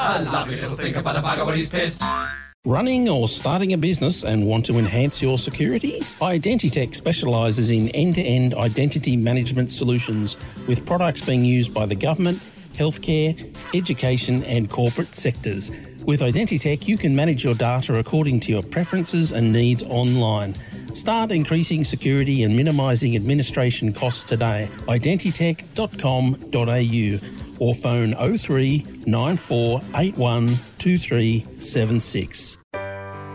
A lovely little thinker, but a bugger when he's pissed. Running or starting a business and want to enhance your security? Identitech specialises in end-to-end identity management solutions with products being used by the government, healthcare, education and corporate sectors. With Identitech, you can manage your data according to your preferences and needs online. Start increasing security and minimising administration costs today. Identitech.com.au or phone 03 9481 2376.